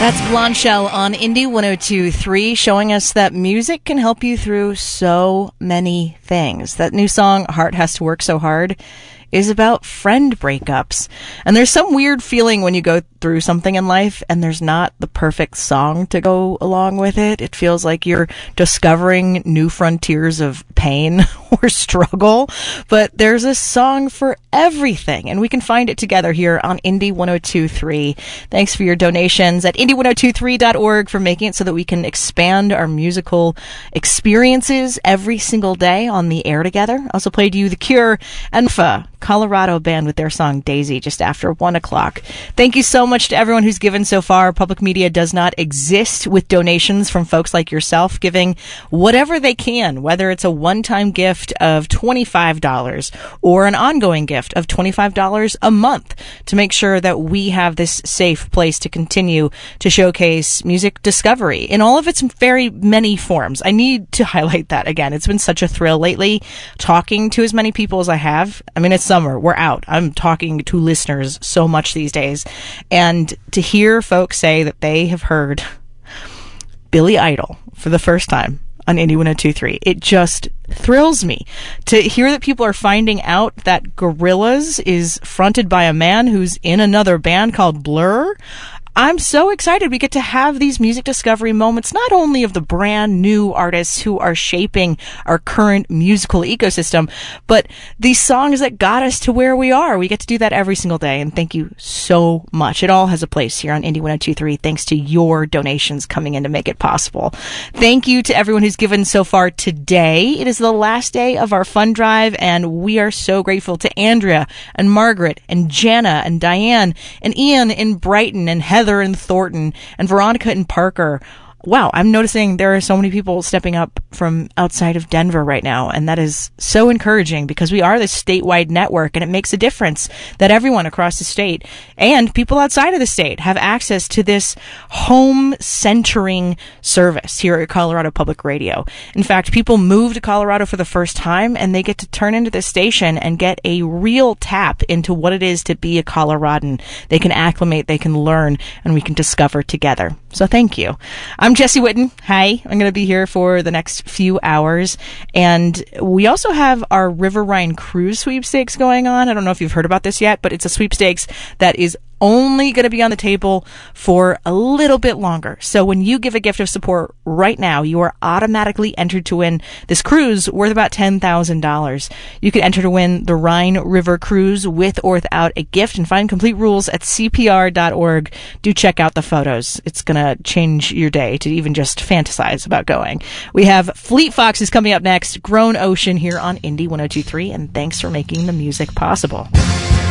That's Blondshell on Indie 102.3, showing us that music can help you through so many things. That new song, Heart Has to Work So Hard, is about friend breakups. And there's some weird feeling when you go through something in life and there's not the perfect song to go along with it. It feels like you're discovering new frontiers of pain or struggle. But there's a song for everything, and we can find it together here on Indie 102.3. Thanks for your donations at indie1023.org for making it so that we can expand our musical experiences every single day on the air together. I also played you The Cure and Colorado band with their song Daisy just after 1 o'clock. Thank you so much to everyone who's given so far. Public media does not exist with donations from folks like yourself giving whatever they can, whether it's a one-time gift of $25 or an ongoing gift of $25 a month, to make sure that we have this safe place to continue to showcase music discovery in all of its very many forms. I need to highlight that again. It's been such a thrill lately talking to as many people as I have. I mean, it's summer. We're out. I'm talking to listeners so much these days. And to hear folks say that they have heard Billy Idol for the first time on Indie 102.3, it just thrills me to hear that people are finding out that Gorillaz is fronted by a man who's in another band called Blur. I'm so excited we get to have these music discovery moments, not only of the brand new artists who are shaping our current musical ecosystem, but these songs that got us to where we are. We get to do that every single day, and thank you so much. It all has a place here on Indie 102.3 thanks to your donations coming in to make it possible. Thank you to everyone who's given so far today. It is the last day of our fund drive, and we are so grateful to Andrea and Margaret and Jana and Diane and Ian in Brighton and Heather in Thornton and Veronica in Parker. Wow, I'm noticing there are so many people stepping up from outside of Denver right now, and that is so encouraging because we are this statewide network, and it makes a difference that everyone across the state and people outside of the state have access to this home-centering service here at Colorado Public Radio. In fact, people move to Colorado for the first time, and they get to turn into this station and get a real tap into what it is to be a Coloradan. They can acclimate, they can learn, and we can discover together. So thank you. I'm Jesse Whitten. Hi. I'm going to be here for the next few hours. And we also have our River Rhine Cruise sweepstakes going on. I don't know if you've heard about this yet, but it's a sweepstakes that is only going to be on the table for a little bit longer. So when you give a gift of support right now, you are automatically entered to win this cruise worth about $10,000. You can enter to win the Rhine River Cruise with or without a gift, and find complete rules at cpr.org. Do check out the photos. It's going to change your day to even just fantasize about going. We have Fleet Foxes coming up next, Grown Ocean here on Indie 102.3, and thanks for making the music possible.